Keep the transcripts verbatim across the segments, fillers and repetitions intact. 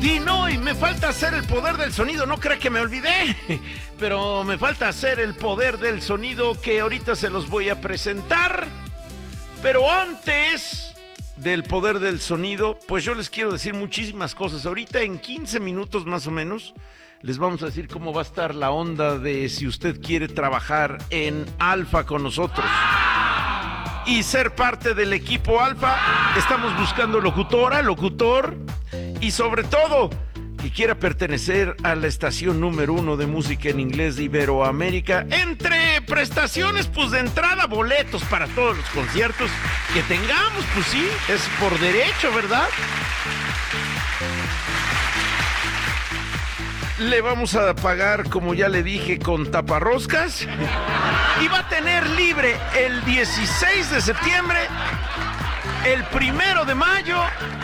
Y no, y me falta hacer el poder del sonido, no crea que me olvidé, pero me falta hacer el poder del sonido que ahorita se los voy a presentar. Pero antes del poder del sonido, pues yo les quiero decir muchísimas cosas. Ahorita en quince minutos más o menos, les vamos a decir cómo va a estar la onda de si usted quiere trabajar en Alfa con nosotros y ser parte del equipo Alfa. Estamos buscando locutora, locutor y sobre todo que quiera pertenecer a la estación número uno de música en inglés de Iberoamérica. Entre prestaciones, pues de entrada, boletos para todos los conciertos que tengamos, pues sí, es por derecho, ¿verdad? Le vamos a pagar, como ya le dije, con taparroscas. Y va a tener libre el dieciséis de septiembre, el primero de mayo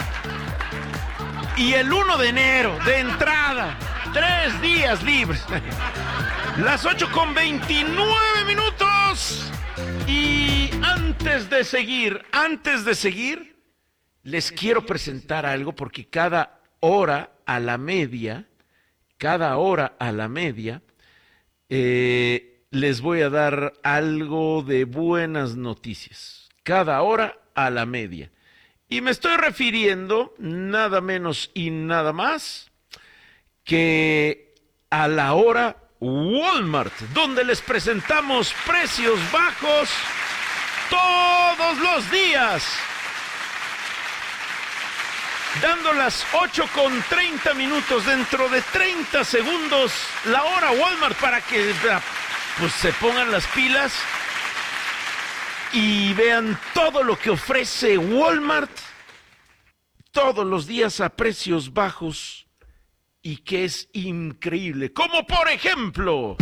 y el uno de enero, de entrada. Tres días libres. Las ocho con veintinueve minutos. Y antes de seguir, antes de seguir, les quiero presentar algo porque cada hora a la media, cada hora a la media, eh, les voy a dar algo de buenas noticias. Cada hora a la media. Y me estoy refiriendo nada menos y nada más que a la hora Walmart, donde les presentamos precios bajos todos los días. Dando las ocho con treinta minutos, dentro de treinta segundos, la hora Walmart para que pues, se pongan las pilas y vean todo lo que ofrece Walmart todos los días a precios bajos y que es increíble. Como por ejemplo,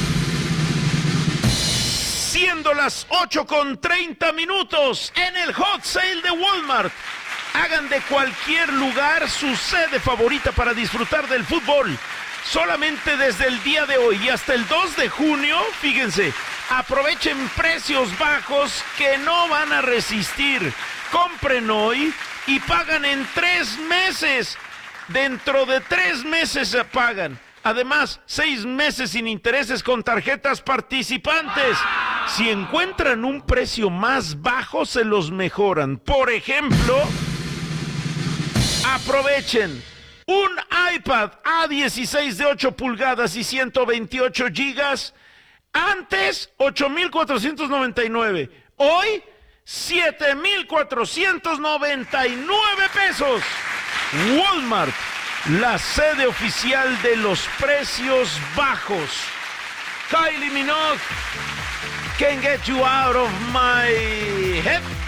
siendo las ocho con treinta minutos en el hot sale de Walmart, hagan de cualquier lugar su sede favorita para disfrutar del fútbol. Solamente desde el día de hoy y hasta el dos de junio, fíjense, aprovechen precios bajos que no van a resistir. Compren hoy y pagan en tres meses. Dentro de tres meses se pagan. Además, seis meses sin intereses con tarjetas participantes. Si encuentran un precio más bajo, se los mejoran. Por ejemplo, aprovechen un iPad A dieciséis de ocho pulgadas y ciento veintiocho gigas. Antes, ocho mil cuatrocientos noventa y nueve. Hoy, siete mil cuatrocientos noventa y nueve pesos. Walmart, la sede oficial de los precios bajos. Kylie Minogue, Can't Get You Out of My Head.